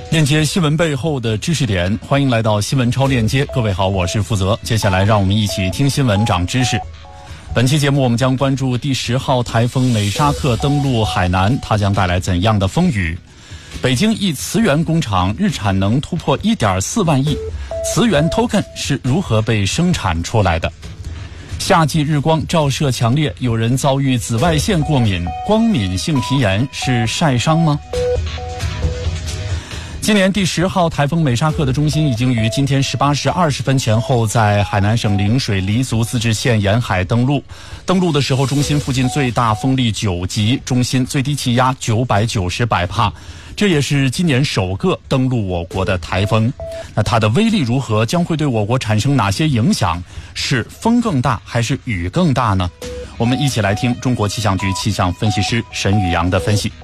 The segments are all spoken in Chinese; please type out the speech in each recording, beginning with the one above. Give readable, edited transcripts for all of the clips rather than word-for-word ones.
链接新闻背后的知识点，欢迎来到新闻超链接。各位好，我是负责。接下来让我们一起听新闻长知识。本期节目我们将关注第10号台风美沙克登陆海南，它将带来怎样的风雨？北京一磁源工厂日产能突破1.4万亿，磁源 token 是如何被生产出来的？夏季日光照射强烈，有人遭遇紫外线过敏，光敏性皮炎是晒伤吗？今年第10号台风美沙克的中心已经于今天18时20分前后在海南省陵水黎族自治县沿海登陆。登陆的时候，中心附近最大风力9级，中心最低气压990百帕。这也是今年首个登陆我国的台风。那它的威力如何？将会对我国产生哪些影响？是风更大还是雨更大呢？我们一起来听中国气象局气象分析师沈宇阳的分析。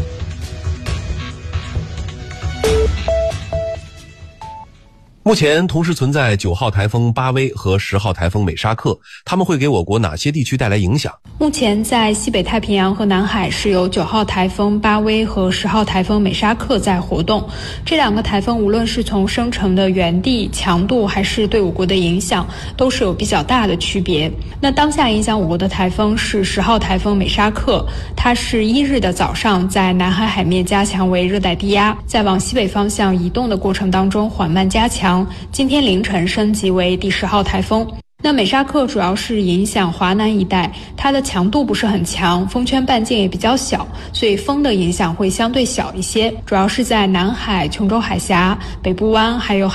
目前同时存在9号台风巴威和10号台风美沙克，它们会给我国哪些地区带来影响？ 目前在西北太平洋和南海是有9号台风巴威和10号台风美沙克在活动。这两个台风无论是从生成的原地、强度还是对我国的影响，都是有比较大的区别。那当下影响我国的台风是10号台风美沙克，它是1日的早上在南海海面加强为热带低压，在往西北方向移动的过程当中缓慢加强，今天凌晨升级为第10号台风。那美沙克主要是影响华南一带，它的强度不是很强，风圈半径也比较小，所以风的影响会相对小一些，主要是在南海、琼州海峡、北部湾还有